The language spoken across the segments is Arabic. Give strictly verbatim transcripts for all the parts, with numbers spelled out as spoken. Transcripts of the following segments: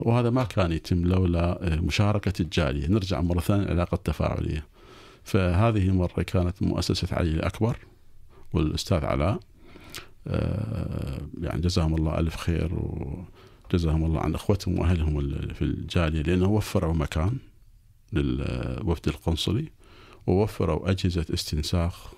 وهذا ما كان يتم لولا مشاركة الجالية. نرجع مرة ثانية العلاقة التفاعلية. فهذه المرة كانت مؤسسة علي الأكبر والأستاذ علاء، يعني جزاهم الله ألف خير، وجزاهم الله عن أخوتهم وأهلهم في الجالية، لأنه وفروا مكان للوفد القنصلي، ووفروا أجهزة استنساخ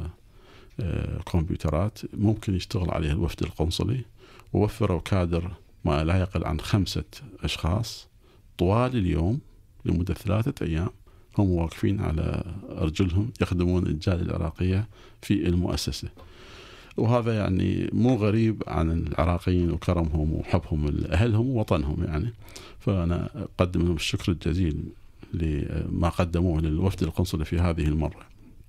وكمبيوترات ممكن يشتغل عليها الوفد القنصلي، ووفروا كادر ما لا يقل عن خمسة أشخاص طوال اليوم لمدة ثلاثة أيام هم واقفين على أرجلهم يخدمون الجالية العراقية في المؤسسة. وهذا يعني مو غريب عن العراقيين وكرمهم وحبهم لأهلهم ووطنهم يعني. فأنا أقدم لهم الشكر الجزيل لما قدموه للوفد القنصلي في هذه المرة.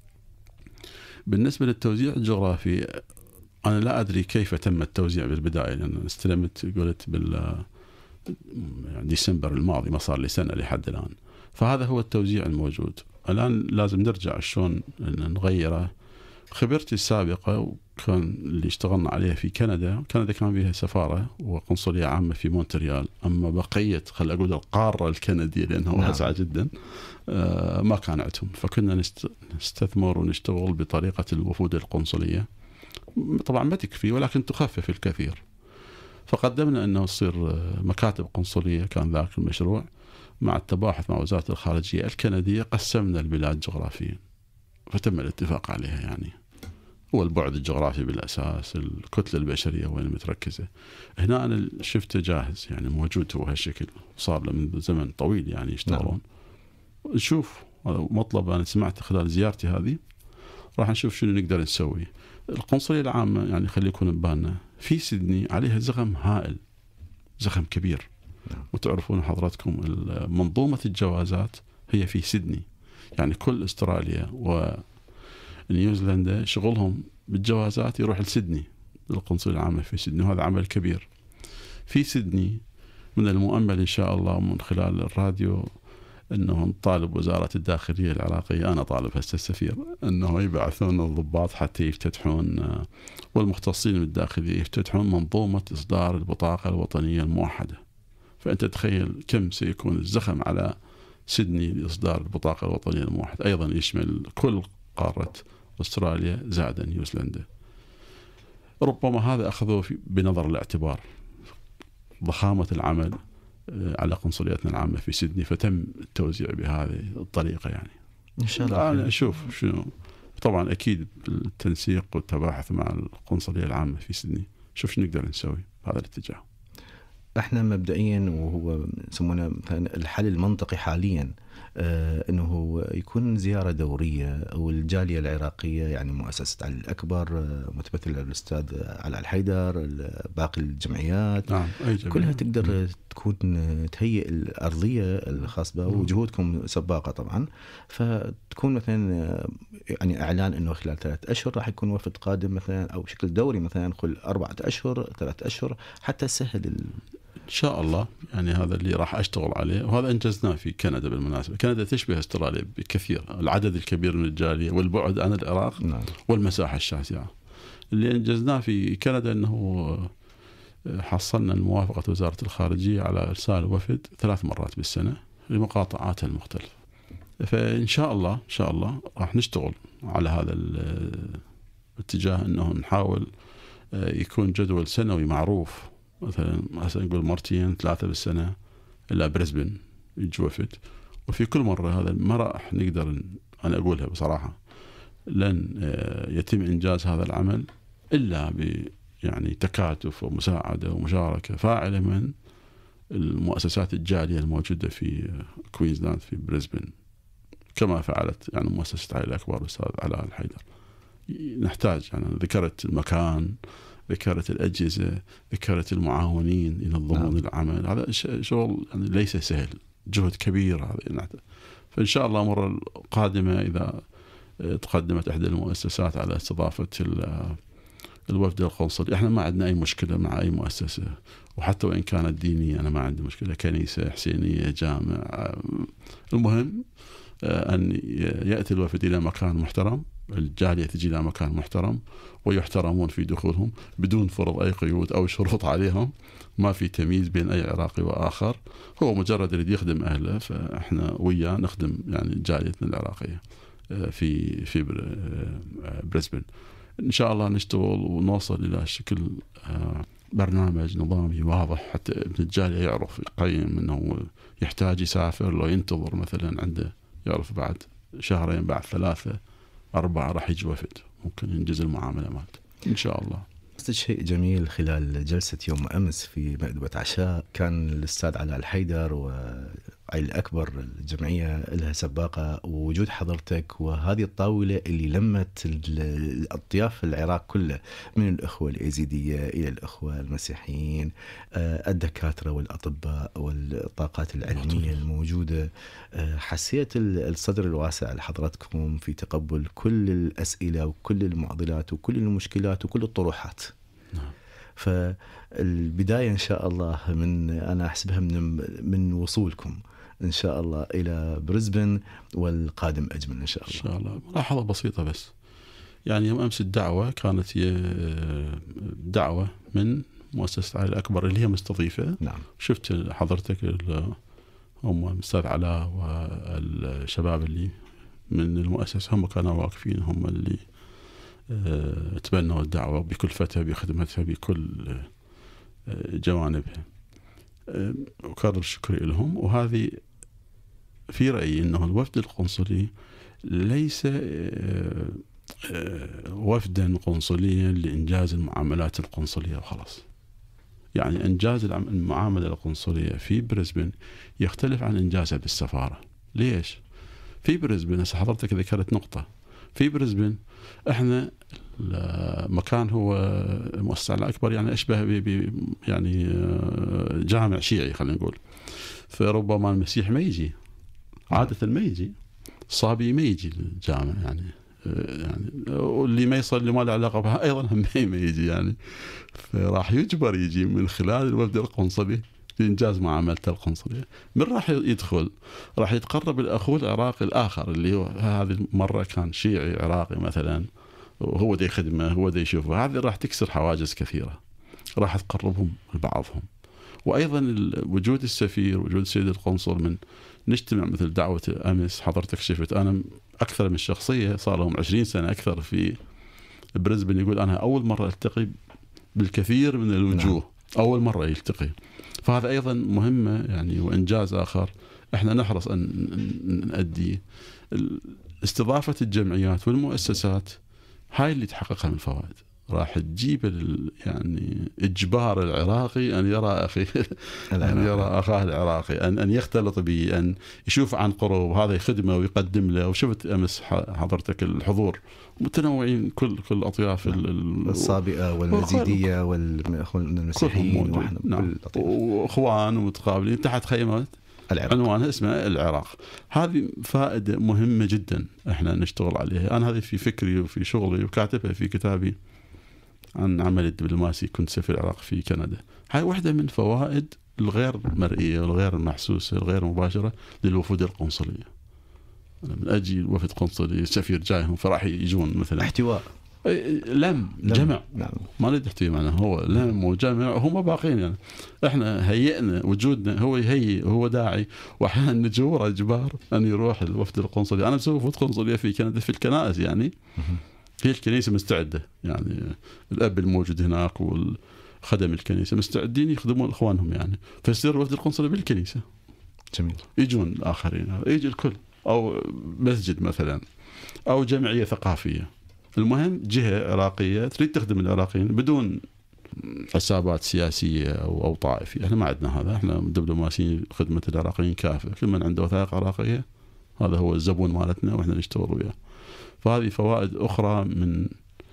بالنسبة للتوزيع الجغرافي، أنا لا أدري كيف تم التوزيع بالبداية، لأن يعني استلمت قلت بال يعني ديسمبر الماضي، ما صار لي سنة لحد الآن. فهذا هو التوزيع الموجود الآن. لازم نرجع شلون نغيره. خبرتي السابقة وكان اللي اشتغلنا عليها في كندا، كندا كان فيها سفارة وقنصلية عامة في مونتريال، أما بقية خل أقول القارة الكندية لأنها واسعة نعم. جدا آه ما كان عندهم. فكنا نستثمر ونشتغل بطريقة الوفود القنصلية، طبعا ما تكفي ولكن تخفف الكثير. فقدمنا أنه تصير مكاتب قنصلية، كان ذاك المشروع مع التباحث مع وزارة الخارجية الكندية. قسمنا البلاد جغرافيا فتم الاتفاق عليها، يعني هو البعد الجغرافي بالأساس، الكتلة البشرية وين متركزة. هنا أنا شفته جاهز يعني موجود هو هالشكل، صار له من زمن طويل يعني يشتغلون. نعم. نشوف مطلب أنا سمعت خلال زيارتي هذه، راح نشوف شنو نقدر نسوي. القنصلية العامة يعني خلي يكون ببالنا في سيدني عليها زخم هائل، زخم كبير. نعم. وتعرفون حضراتكم منظومة الجوازات هي في سيدني، يعني كل استراليا ونيوزيلندا شغلهم بالجوازات يروح لسيدني، القنصلية العامة في سيدني، وهذا عمل كبير في سيدني. من المؤمل إن شاء الله من خلال الراديو أنه نطالب وزارة الداخلية العراقية، أنا طالب هسه السفير، أنه يبعثون الضباط حتى يفتتحون والمختصين بالداخلية يفتتحون منظومة إصدار البطاقة الوطنية الموحدة. فأنت تخيل كم سيكون الزخم على سيدني لإصدار البطاقة الوطنية الموحدة، أيضا يشمل كل قارة أستراليا زائد نيوزيلندا. ربما هذا أخذوه بنظر الاعتبار ضخامة العمل على قنصليتنا العامة في سيدني، فتم التوزيع بهذه الطريقة يعني. إن شاء الله. أنا أشوف شنو، طبعا أكيد بالتنسيق والتباحث مع القنصلية العامة في سيدني شوف شنو نقدر نسوي بهذا الاتجاه. احنا مبدئيا وهو يسمونه الحل المنطقي حاليا آه انه يكون زياره دوريه، والجاليه العراقيه يعني مؤسسه علي الاكبر آه متمثل الاستاذ علي الحيدر، باقي الجمعيات نعم. كلها تقدر م. تكون تهيئ الارضيه الخاصه، وجهودكم سباقه طبعا. فتكون مثلا يعني اعلان انه خلال ثلاث اشهر راح يكون وفد قادم مثلا، او بشكل دوري مثلا كل اربعه اشهر ثلاث اشهر، حتى سهل ال... إن شاء الله. يعني هذا اللي راح أشتغل عليه، وهذا أنجزناه في كندا بالمناسبة. كندا تشبه أستراليا بكثير، العدد الكبير من الجالية والبعد عن العراق. نعم. والمساحة الشاسعة. اللي أنجزناه في كندا أنه حصلنا الموافقة وزارة الخارجية على إرسال وفد ثلاث مرات بالسنة لمقاطعاتها المختلفة. فإن شاء الله إن شاء الله راح نشتغل على هذا الاتجاه، أنه نحاول يكون جدول سنوي معروف، مثلا مثلا نقول مرتين ثلاثة بالسنة إلى بريسبن يجي وفد. وفي كل مرة هذا ما راح نقدر، أنا أقولها بصراحة، لن يتم إنجاز هذا العمل إلا ب يعني تكاتف ومساعدة ومشاركة فاعلة من المؤسسات الجالية الموجودة في كوينزلاند في بريسبن، كما فعلت يعني مؤسسة علي الأكبر والأستاذ علاء الحيدر. نحتاج يعني ذكرت المكان، ذكرت الأجهزة، ذكرت المعاونين ينظمون نعم. العمل. هذا شغل يعني ليس سهل، جهد كبير هذا. فإن شاء الله مرة القادمة إذا تقدمت إحدى المؤسسات على استضافة الوفد القنصلي، إحنا ما عندنا أي مشكلة مع أي مؤسسة، وحتى وإن كانت دينية أنا ما عندي مشكلة، كنيسة، حسينية، جامع، المهم أن يأتي الوفد إلى مكان محترم الجالية تجي إلى مكان محترم ويحترمون في دخولهم بدون فرض أي قيود أو شروط عليهم. ما في تمييز بين أي عراقي وآخر، هو مجرد يريد يخدم أهله فإحنا وياه نخدم يعني جاليتنا العراقية في في بريسبن. إن شاء الله نشتغل ونوصل إلى شكل برنامج نظامي واضح حتى ابن الجالية يعرف يقيم أنه يحتاج يسافر لو ينتظر مثلا عنده، يعرف بعد شهرين بعد ثلاثة أربعة راح يجي وفد ممكن ينجز المعاملة مالته إن شاء الله. شيء جميل خلال جلسة يوم أمس في مأدبة عشاء كان الأستاذ علاء الحيدر وعلي الأكبر الجمعية لها سباقة، ووجود حضرتك وهذه الطاولة اللي لمت الأطياف في العراق كله من الأخوة الإيزيدية إلى الأخوة المسيحيين، الدكاترة والأطباء والطاقات العلمية الموجودة. حسيت الصدر الواسع لحضرتكم في تقبل كل الأسئلة وكل المعضلات وكل المشكلات وكل الطروحات. نعم. فالبداية إن شاء الله من أنا أحسبها من من وصولكم إن شاء الله إلى بريسبن والقادم أجمل إن شاء الله. إن شاء الله. ملاحظة بسيطة بس، يعني يوم أمس الدعوة كانت هي دعوة من مؤسسة علي الأكبر اللي هي مستضيفة. نعم. شفت حضرتك هم الأستاذ علاء والشباب اللي من المؤسسة هم كانوا واقفين، هم اللي أه تبنوا الدعوة بكلفتها بخدمتها بكل أه جوانبها. أه أكرر شكري لهم. وهذه في رأيي أنه الوفد القنصلي ليس أه أه وفدا قنصليا لإنجاز المعاملات القنصلية وخلاص. يعني إنجاز المعاملة القنصلية في بريسبن يختلف عن إنجازها بالسفارة. ليش؟ في بريسبن حضرتك ذكرت نقطة، في بريسبن احنا مكان هو المؤسسة الأكبر يعني أشبه ب يعني جامع شيعي خلينا نقول، فربما المسيح ما يجي عادة، ما يجي الصابي ما يجي الجامع يعني يعني واللي ما يصل اللي ما له علاقة بها أيضا هم ما يجي يعني، فراح يجبر يجي من خلال الوفد القنصلي لإنجاز معاملته القنصلية. من راح يدخل راح يتقرب الأخو العراقي الآخر اللي هو هذه المرة كان شيعي عراقي مثلا وهو دي خدمة هو دي يشوفه، هذه راح تكسر حواجز كثيرة، راح تقربهم لبعضهم. وأيضا وجود السفير وجود السيد القنصل من نجتمع مثل دعوة أمس حضرتك شفت أنا أكثر من شخصية صار لهم عشرين سنة أكثر في بريسبن يقول أنا أول مرة ألتقي بالكثير من الوجوه. نعم. أول مرة يلتقي، فهذا أيضا مهمة يعني وإنجاز آخر إحنا نحرص أن نؤدي. استضافة الجمعيات والمؤسسات هاي اللي تحققها من فوائد، راح تجيب يعني إجبار العراقي أن يرى أخيه أن يرى أخاه العراقي، أن أن يختلط به، أن يشوف عن قرب هذا خدمة ويقدم له. وشفت أمس حضرتك الحضور متنوعين كل كل أطياف الصابئة والمزيدية والمسيحيين نعم. وأخوان ومتقابلين تحت خيمة عنوانها اسمها العراق. هذه فائدة مهمة جدا احنا نشتغل عليها. أنا هذه في فكري وفي شغلي وكاتبها في كتابي عن عمل الدبلوماسي كنت سفير العراق في كندا. هاي واحدة من فوائد الغير مرئية والغير محسوسة الغير مباشرة للوفود القنصلية. أنا من أجي وفد قنصلي سفير جايهم فراح يجون مثلا احتواء لم جمع. نعم. ما نريد احتوي معنا، هو لم وجمع هم باقين يعني. احنا هيئنا وجودنا هو يهيئ هو داعي، واحيانا نجور اجبار ان يروح الوفد القنصلي. انا مسوي وفد قنصليه في كندا في الكنائس يعني هي الكنيسه مستعده يعني الاب الموجود هناك والخدم الكنيسه مستعدين يخدمون اخوانهم يعني، فيصير الوفد القنصلي بالكنيسه. جميل. يجون الاخرين يجي الكل او مسجد مثلا او جمعيه ثقافيه. المهم جهة عراقية تريد تخدم العراقيين بدون حسابات سياسية أو, أو طائفية. احنا ما عندنا هذا، احنا دبلوماسيين خدمة العراقيين كافة، كل من عنده وثائق عراقية هذا هو الزبون مالتنا واحنا نشتغل وياه. فهذه فوائد أخرى من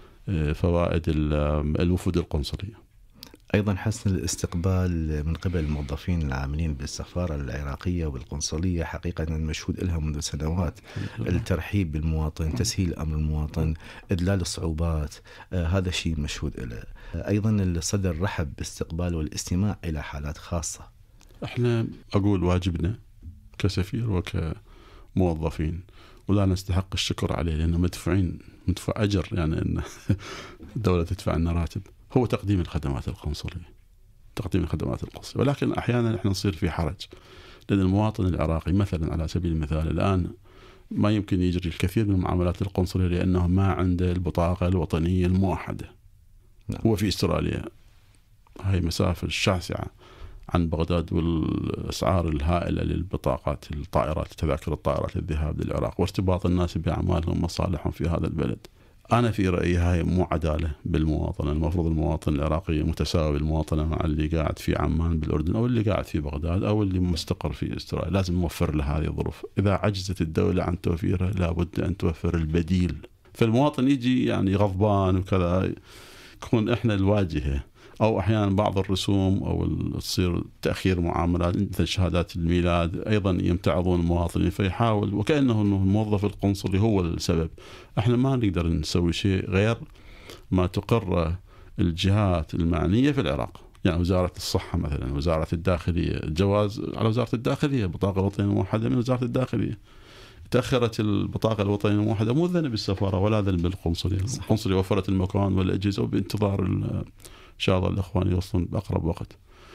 فوائد الوفود القنصلية. أيضا حسن الاستقبال من قبل الموظفين العاملين بالسفارة العراقية والقنصلية حقيقة مشهود لها منذ سنوات. الترحيب بالمواطن، تسهيل أمر المواطن، إذلال الصعوبات، آه هذا شيء مشهود له. آه أيضا الصدر رحب باستقبال والاستماع إلى حالات خاصة. احنا أقول واجبنا كسفير وكموظفين ولا نستحق الشكر عليه لأنه مدفوعين مدفوع أجر، يعني أن الدولة تدفع لنا راتب، هو تقديم الخدمات القنصلية، تقديم الخدمات القنصلية. ولكن أحيانا نحن نصير في حرج، لأن المواطن العراقي مثلا على سبيل المثال الآن ما يمكن يجري الكثير من المعاملات القنصلية لأنه ما عنده البطاقة الوطنية الموحدة. نعم. هو في استراليا، هاي مسافة شاسعة عن بغداد، والأسعار الهائلة للبطاقات الطائرات، تذاكر الطائرات للذهاب للعراق، وارتباط الناس بأعمالهم ومصالحهم في هذا البلد. أنا في رأيي هاي مو عدالة بالمواطن. المفروض المواطن العراقي متساوي المواطنة مع اللي قاعد في عمان بالأردن أو اللي قاعد في بغداد أو اللي مستقر في استراليا. لازم نوفر له هذه الظروف. إذا عجزت الدولة عن توفيرها لابد أن توفر البديل. فالمواطن يجي يعني غضبان وكذا، يكون إحنا الواجهة، أو أحيانا بعض الرسوم أو تصير تأخير معاملات مثل شهادات الميلاد أيضا يمتعضون المواطنين، فيحاول وكأنه الموظف القنصلي هو السبب. احنا ما نقدر نسوي شيء غير ما تقر الجهات المعنية في العراق، يعني وزارة الصحة مثلا، وزارة الداخلية، الجواز على وزارة الداخلية، بطاقة وطنية موحدة من وزارة الداخلية. تأخرت البطاقة الوطنية الموحدة مو ذنب بالسفارة ولا ذنب بالقنصلية، القنصلية وفرت المكان والأجهزة وبانتظار إن شاء الله الإخوان يوصلون بأقرب وقت.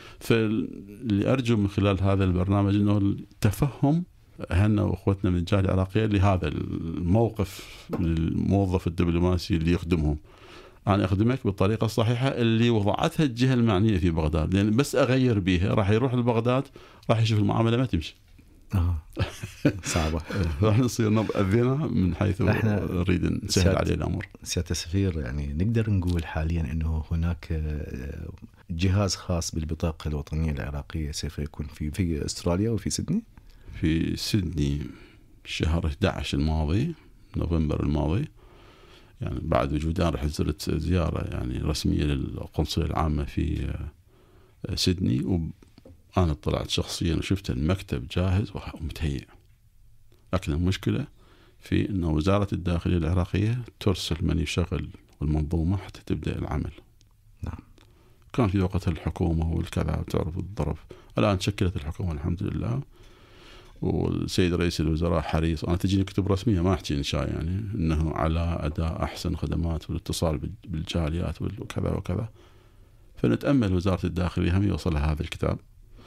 فاللي أرجو من خلال هذا البرنامج إنه التفهم أهلنا وأخوتنا من الجالية العراقية لهذا الموقف من الموظف الدبلوماسي اللي يخدمهم. أنا أخدمك بالطريقة الصحيحة اللي وضعتها الجهة المعنية في بغداد، لأن بس أغير بيها راح يروح لبغداد راح يشوف المعاملة ما تمشي. آه. صعبة. راح نصير نأذينا من حيث نريد نسهل عليه الأمر. سيادة السفير، يعني نقدر نقول حاليا أنه هناك جهاز خاص بالبطاقة الوطنية العراقية سوف يكون في في أستراليا وفي سيدني؟ في سيدني شهر أحد عشر الماضي، نوفمبر الماضي، يعني بعد وجود أنا رحت زرت زيارة يعني رسمية للقنصلية العامة في سيدني، وأنا طلعت شخصيا وشفت المكتب جاهز ومتهيئ. لكن المشكلة في أن وزارة الداخلية العراقية ترسل من يشغل المنظومة حتى تبدأ العمل. نعم. كان في وقتها الحكومة والكذا وتعرف الظرف. الآن شكلت الحكومة الحمد لله، والسيد رئيس الوزراء حريص، أنا تجيني كتب رسمية ما أحكي إنشاء، يعني أنه على أداء أحسن خدمات والاتصال بالجاليات وكذا وكذا. فنتأمل وزارة الداخلية هم يوصلها هذا الكتاب،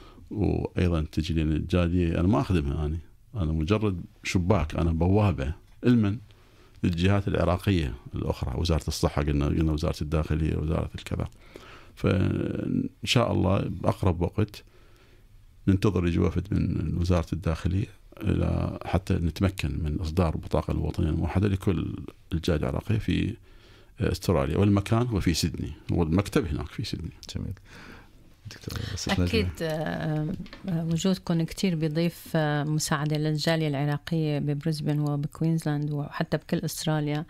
وأيضا تجي لنا الجالية. أنا ما أخدمها، أنا أنا مجرد شباك، أنا بوابة المن للجهات العراقية الأخرى، وزارة الصحة قلنا قلنا وزارة الداخلية، وزارة الكذا. فإن شاء الله بأقرب وقت ننتظر يجي وفد من وزارة الداخلية إلى حتى نتمكن من إصدار البطاقة الوطنية الموحدة لكل الجالية العراقية في استراليا، والمكان هو في سيدني، والمكتب هناك في سيدني. جميل. أكيد وجودكم كتير بيضيف مساعدة للجالية العراقية ببريسبن وبكوينزلاند وحتى بكل أستراليا،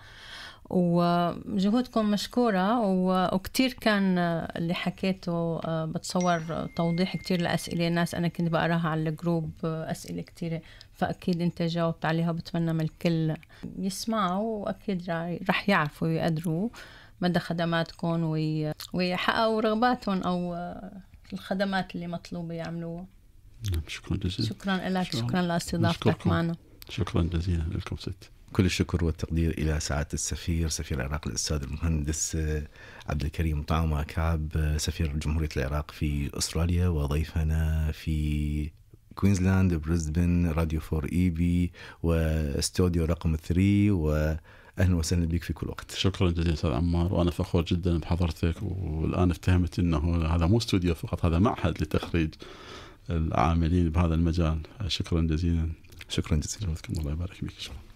وجهودكم مشكورة. وكتير كان اللي حكيته بتصور توضيح كتير لأسئلة الناس أنا كنت بقراها على الجروب، أسئلة كتيرة، فأكيد أنت جاوبت عليها، وبتمنى من الكل يسمعوا وأكيد رح يعرفوا ويقدروا مدى خدماتكم ويحققوا رغباتهم أو الخدمات اللي مطلوبة يعملوها. شكرا جزيلا. شكرا لك، شكرا لاستضافتك معنا. شكرا جزيلا لكم ست. كل الشكر والتقدير إلى سعادة السفير سفير العراق الأستاذ المهندس عبد الكريم طعمة كعب، سفير جمهورية العراق في أستراليا، وضيفنا في كوينزلاند بريسبن راديو فور إي بي واستوديو رقم ثري، وأهلا وسهلا بك في كل وقت. شكرا جزيلا أستاذ عمار، وأنا فخور جدا بحضرتك، والآن افتهمت أنه هذا مو استوديو فقط، هذا معهد لتخريج العاملين بهذا المجال. شكرا جزيلا. شكرا جزيلا. الله يبارك فيك. شكرا.